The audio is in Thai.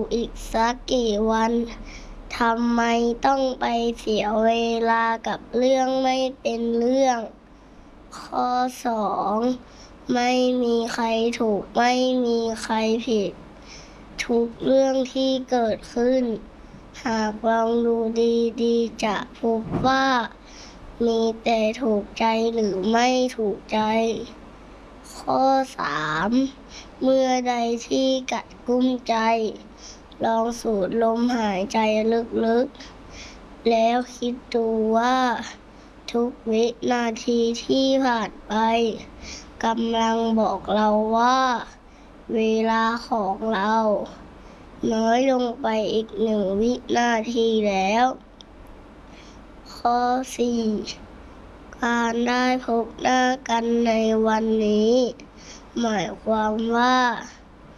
อีกสักกี่วันทำไมต้องไปเสียเวลากับเรื่องไม่เป็นเรื่อง ข้อ 2. ไม่มีใครถูกไม่มีใครผิดทุกเรื่องที่เกิดขึ้นหากลองดูดีๆจะพบว่ามีแต่ถูกใจหรือไม่ถูกใจ ข้อ 3. เมื่อใดที่กัดกุ้มใจลองสูดลมหายใจลึกๆแล้วคิดดูว่าทุกวินาทีที่ผ่านไปกำลังบอกเราว่าเวลาของเราน้อยลงไปอีก1 วินาทีแล้ว ข้อ 4. การได้พบหน้ากันในวันนี้หมายความว่า